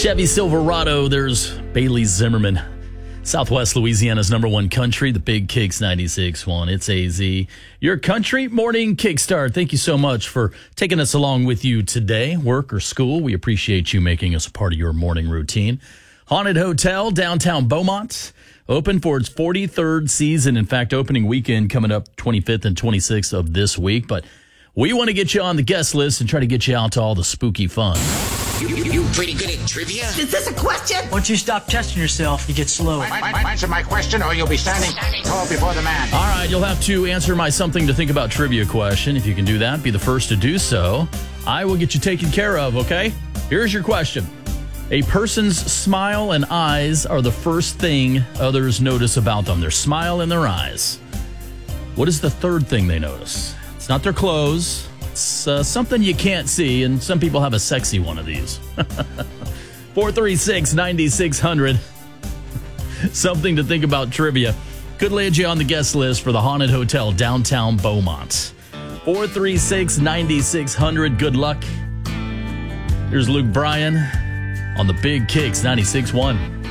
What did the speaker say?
Chevy Silverado, there's Bailey Zimmerman. Southwest Louisiana's number one country, the Big Kicks 96.1. It's AZ. Your country morning kickstart. Thank you so much for taking us along with you today, work or school. We appreciate you making us a part of your morning routine. Haunted Hotel, downtown Beaumont, open for its 43rd season. In fact, opening weekend coming up 25th and 26th of this week. But we want to get you on the guest list and try to get you out to all the spooky fun. You pretty good at trivia? Is this a question? Once you stop testing yourself, you get slow. Answer my question or you'll be standing tall before the man. All right, you'll have to answer my something to think about trivia question. If you can do that, be the first to do so. I will get you taken care of, okay? Here's your question. A person's smile and eyes are the first thing others notice about them. Their smile and their eyes. What is the third thing they notice? It's not their clothes. It's something you can't see, and some people have a sexy one of these. 436-9600. Something to think about trivia. Could land you on the guest list for the Haunted Hotel, downtown Beaumont. 436-9600. Good luck. Here's Luke Bryan on the Big Kicks 96.1.